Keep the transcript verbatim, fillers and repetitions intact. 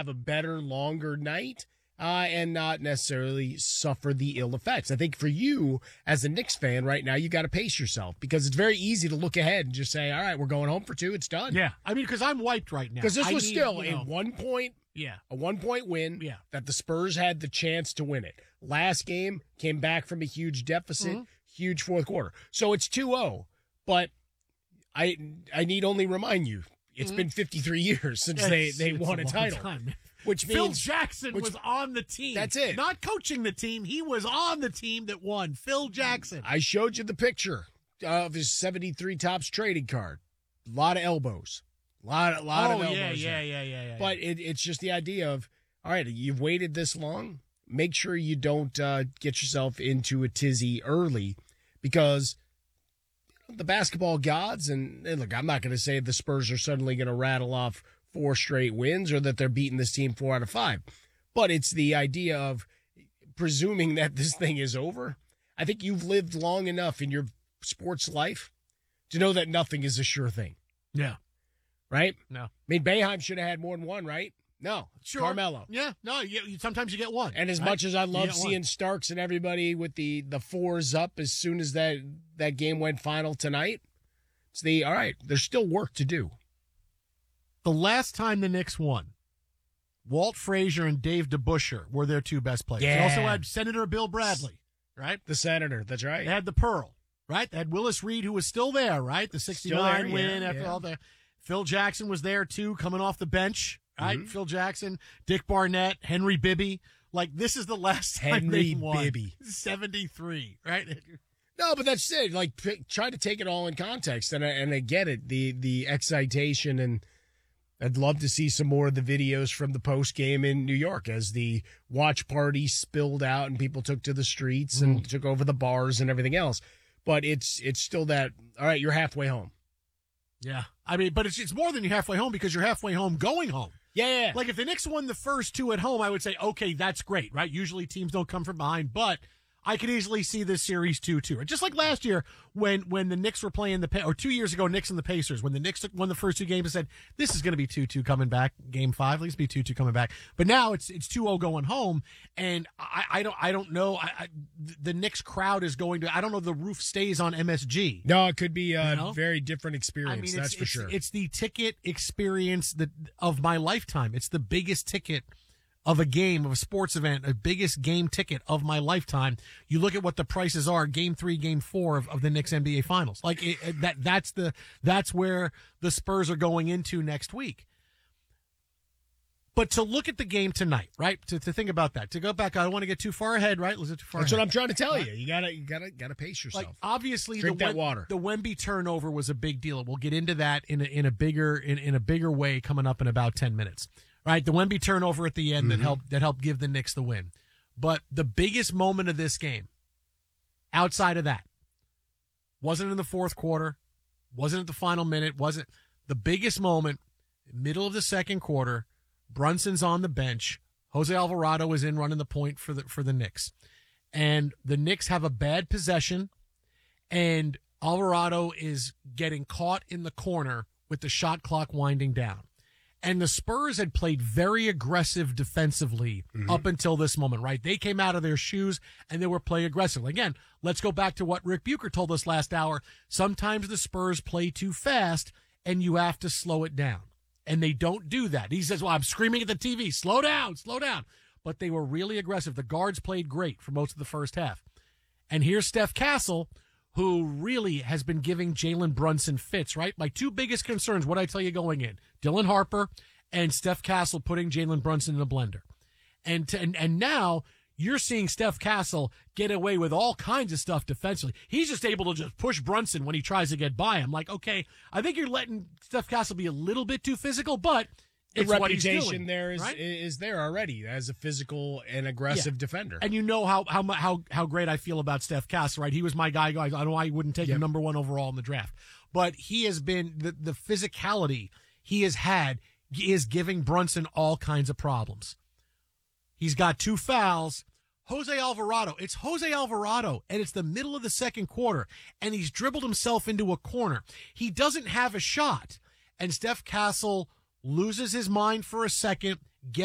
have a better, longer night uh, and not necessarily suffer the ill effects. I think for you, as a Knicks fan right now, you got to pace yourself because it's very easy to look ahead and just say, all right, we're going home for two. It's done. Yeah. I mean, because I'm wiped right now. Because this I was need, still you know, a one-point yeah. a one-point win Yeah. that the Spurs had the chance to win it. Last game, came back from a huge deficit, Mm-hmm. huge fourth quarter. So it's two oh, but I I need only remind you, it's Mm-hmm. been fifty-three years since they, It's- they it's won a, long title. time. Which Phil means Jackson which- was on the team. That's it. Not coaching the team. He was on the team that won. Phil Jackson. I showed you the picture of his seventy-three Topps trading card. A lot of elbows. A lot, a lot oh, of elbows. yeah, yeah, there. yeah, yeah, yeah. But it, it's just the idea of, all right, you've waited this long. Make sure you don't uh, get yourself into a tizzy early because the basketball gods, and, and look, I'm not going to say the Spurs are suddenly going to rattle off four straight wins or that they're beating this team four out of five. But it's the idea of presuming that this thing is over. I think you've lived long enough in your sports life to know that nothing is a sure thing, yeah. right? No. I mean, Boeheim should have had more than one, right? No, Sure. Carmelo. Yeah. No, you, you, sometimes you get one. And as right? much as I You love get one. seeing Starks and everybody with the, the fours up as soon as that, that game went final tonight, it's the, all right, there's still work to do. The last time the Knicks won, Walt Frazier and Dave DeBusschere were their two best players. Yeah. They also had Senator Bill Bradley, right? The Senator, that's right. They had the Pearl, right? They had Willis Reed, who was still there, right? The sixty-nine there, win yeah, after yeah. all the. Phil Jackson was there too, coming off the bench, right? Mm-hmm. Phil Jackson, Dick Barnett, Henry Bibby. Like, this is the last time Henry they won. Bibby. seventy-three, right? No, but that's it. Like, p- try to take it all in context, and I, and I get it, the the excitation, and I'd love to see some more of the videos from the post game in New York as the watch party spilled out and people took to the streets and Mm. took over the bars and everything else. But it's it's still that, all right, you're halfway home. Yeah. I mean, but it's it's more than you're halfway home because you're halfway home going home. Yeah, yeah, yeah. Like, if the Knicks won the first two at home, I would say, okay, that's great, right? Usually teams don't come from behind, but I could easily see this series two two. Just like last year when, when the Knicks were playing the, Pa- or two years ago, Knicks and the Pacers, when the Knicks won the first two games and said, this is going to be two two coming back, game five, at least be two two coming back. But now it's, it's two oh going home. And I, I don't, I don't know. I, I, the Knicks crowd is going to, I don't know if the roof stays on M S G. No, it could be a You know? very different experience, I mean, that's it's, for it's, sure. It's the ticket experience that of my lifetime. It's the biggest ticket of a game, of a sports event, a biggest game ticket of my lifetime. You look at what the prices are, game three, game four of, of the Knicks N B A finals. Like it, it- that, that's the, that's where the Spurs are going into next week. But to look at the game tonight, right? To, to think about that, to go back, I don't want to get too far ahead, right? Let's get too far That's ahead. what I'm trying to tell you. You gotta, you gotta, gotta pace yourself. Like, obviously, Drink the that water. The Wemby turnover was a big deal. We'll get into that in a, in a bigger in, in a bigger way coming up in about ten minutes. Right, the Wemby turnover at the end that helped that helped give the Knicks the win. But the biggest moment of this game, outside of that, wasn't in the fourth quarter, wasn't at the final minute, wasn't the biggest moment. Middle of the second quarter, Brunson's on the bench. Jose Alvarado is in running the point for the for the Knicks, and the Knicks have a bad possession, and Alvarado is getting caught in the corner with the shot clock winding down. And the Spurs had played very aggressive defensively up until this moment, right? They came out of their shoes and they were playing aggressively. Again, let's go back to what Rick Bucher told us last hour. Sometimes the Spurs play too fast and you have to slow it down. And they don't do that. He says, well, I'm screaming at the T V, slow down, slow down. But they were really aggressive. The guards played great for most of the first half. And here's Steph Castle, who really has been giving Jalen Brunson fits, right? My two biggest concerns, what I tell you going in, Dylan Harper and Steph Castle putting Jalen Brunson in a blender. And, to, and, and now you're seeing Steph Castle get away with all kinds of stuff defensively. He's just able to just push Brunson when he tries to get by him. Like, okay, I think you're letting Steph Castle be a little bit too physical, but the it's what he's reputation doing, there is right? is there already as a physical and aggressive Yeah. defender. And you know how how mu- how how great I feel about Steph Castle, right? He was my guy. I don't know why he wouldn't take Yep. him number one overall in the draft, but he has been the the physicality he has had is giving Brunson all kinds of problems. He's got two fouls. Jose Alvarado. It's Jose Alvarado, and it's the middle of the second quarter, and he's dribbled himself into a corner. He doesn't have a shot, and Steph Castle loses his mind for a second.